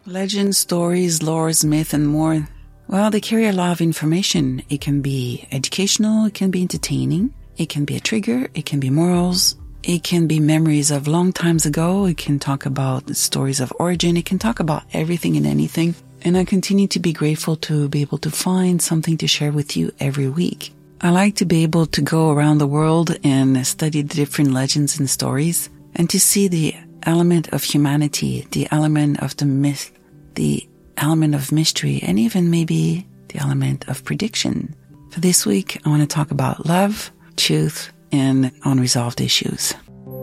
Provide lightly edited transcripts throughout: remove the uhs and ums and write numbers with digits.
Legends, stories, lores, myth, and more, well, they carry a lot of information. It can be educational, it can be entertaining, it can be a trigger, it can be morals, it can be memories of long times ago, it can talk about the stories of origin, it can talk about everything and anything. And I continue to be grateful to be able to find something to share with you every week. I like to be able to go around the world and study the different legends and stories and to see the element of humanity, the element of the myth, the element of mystery, and even maybe the element of prediction. For this week, I want to talk about love, truth, and unresolved issues.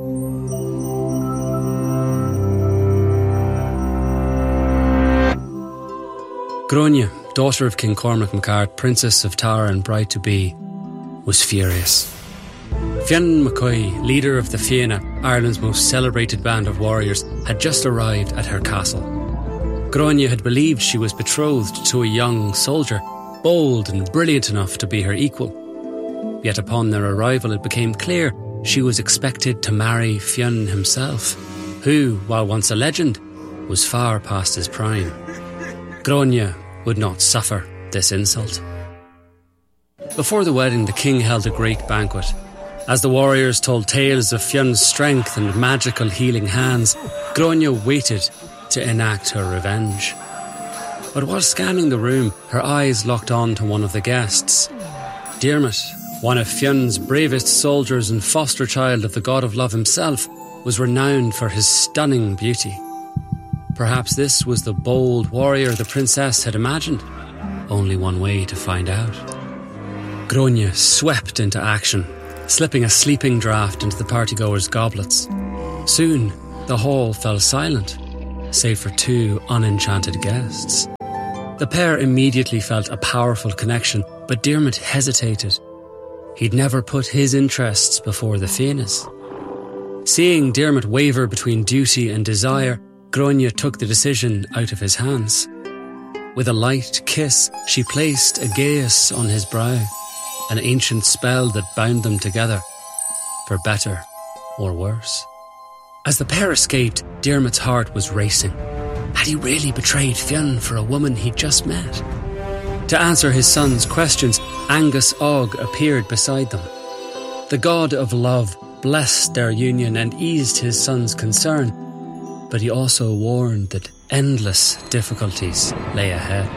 Gráinne, daughter of King Cormac MacArt, Princess of Tara and bride to be, was furious. Fionn McCoy, leader of the Fianna, Ireland's most celebrated band of warriors, had just arrived at her castle. Gráinne had believed she was betrothed to a young soldier, bold and brilliant enough to be her equal. Yet upon their arrival it became clear she was expected to marry Fionn himself, who, while once a legend, was far past his prime. Gráinne would not suffer this insult. Before the wedding, the king held a great banquet. As the warriors told tales of Fionn's strength and magical healing hands, Gráinne waited to enact her revenge. But while scanning the room, her eyes locked on to one of the guests. Diarmid, one of Fionn's bravest soldiers and foster child of the god of love himself, was renowned for his stunning beauty. Perhaps this was the bold warrior the princess had imagined. Only one way to find out. Gráinne swept into action, slipping a sleeping draught into the partygoers' goblets. Soon, the hall fell silent, save for two unenchanted guests. The pair immediately felt a powerful connection, but Diarmid hesitated. He'd never put his interests before the Fianna's. Seeing Diarmid waver between duty and desire, Gráinne took the decision out of his hands. With a light kiss, she placed a geas on his brow, an ancient spell that bound them together, for better or worse. As the pair escaped, Diarmid's heart was racing. Had he really betrayed Fionn for a woman he'd just met? To answer his son's questions, Angus Og appeared beside them. The god of love blessed their union and eased his son's concern, but he also warned that endless difficulties lay ahead.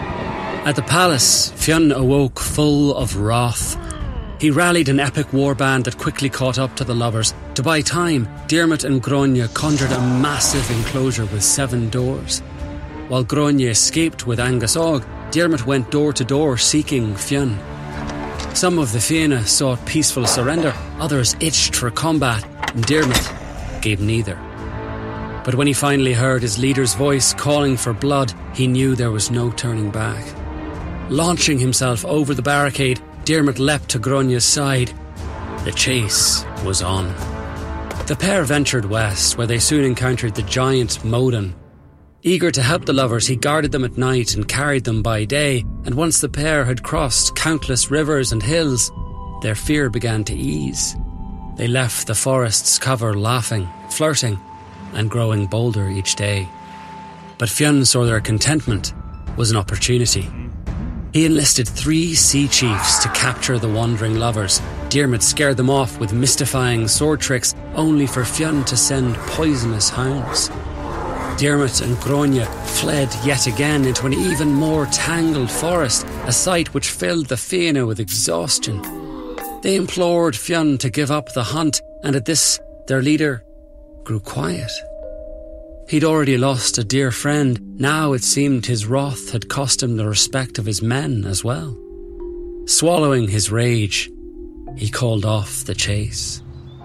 At the palace, Fionn awoke full of wrath. He rallied an epic warband that quickly caught up to the lovers. To buy time, Diarmid and Gráinne conjured a massive enclosure with 7 doors. While Gráinne escaped with Angus Og, Diarmid went door to door seeking Fionn. Some of the Fianna sought peaceful surrender, others itched for combat, and Diarmid gave neither. But when he finally heard his leader's voice calling for blood, he knew there was no turning back. Launching himself over the barricade, Diarmid leapt to Gráinne's side. The chase was on. The pair ventured west, where they soon encountered the giant Modin. Eager to help the lovers, he guarded them at night and carried them by day, and once the pair had crossed countless rivers and hills, their fear began to ease. They left the forest's cover laughing, flirting, and growing bolder each day. But Fionn saw their contentment was an opportunity. He enlisted 3 sea chiefs to capture the wandering lovers. Diarmid scared them off with mystifying sword tricks, only for Fionn to send poisonous hounds. Diarmid and Gráinne fled yet again into an even more tangled forest, a sight which filled the Fianna with exhaustion. They implored Fionn to give up the hunt, and at this, their leader grew quiet. He'd already lost a dear friend. Now it seemed his wrath had cost him the respect of his men as well. Swallowing his rage, he called off the chase.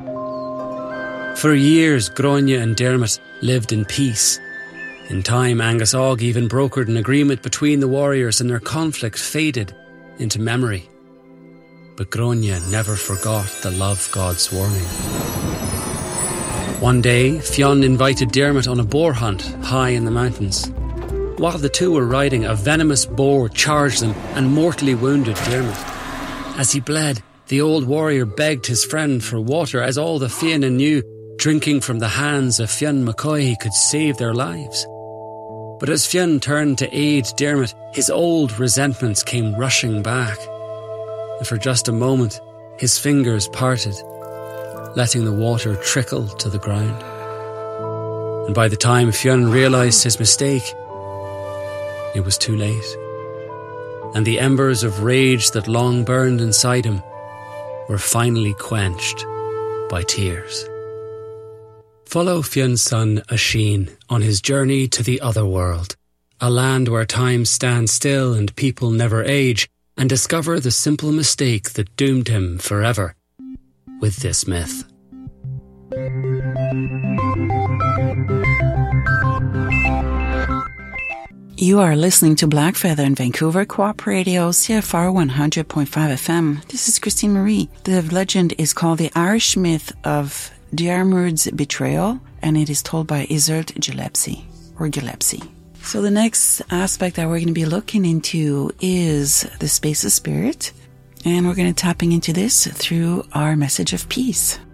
For years, Gráinne and Diarmid lived in peace. In time, Angus Og even brokered an agreement between the warriors, and their conflict faded into memory. But Gráinne never forgot the love god's warning. One day, Fionn invited Diarmid on a boar hunt high in the mountains. While the two were riding, a venomous boar charged them and mortally wounded Diarmid. As he bled, the old warrior begged his friend for water, as all the Fianna knew drinking from the hands of Fionn McCoy could save their lives. But as Fionn turned to aid Dermot, his old resentments came rushing back. And for just a moment, his fingers parted, letting the water trickle to the ground. And by the time Fionn realised his mistake, it was too late. And the embers of rage that long burned inside him were finally quenched by tears. Follow Fionn's son Oisin on his journey to the other world, a land where time stands still and people never age, and discover the simple mistake that doomed him forever with this myth. You are listening to Blackfeather in Vancouver Co-op Radio, CFR 100.5 FM. This is Christine Marie. The legend is called The Irish Myth of Diarmuid's Betrayal, and it is told by Iseult Gillespie, or Gillespie. So the next aspect that we're going to be looking into is the space of spirit, and we're going to tapping into this through our message of peace.